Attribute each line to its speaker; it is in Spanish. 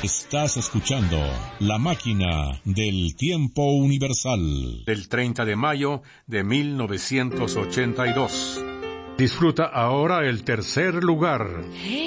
Speaker 1: Estás escuchando La Máquina del Tiempo Universal del 30 de mayo de 1982. Disfruta ahora el tercer lugar.